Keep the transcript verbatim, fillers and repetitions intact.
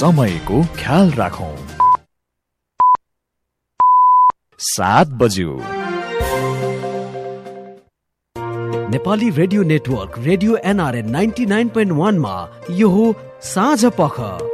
समयको ख्याल राखौं। सात बज्यो। Nepali radio network radio NRN ninety nine point वन मा यो हो साँझ पख।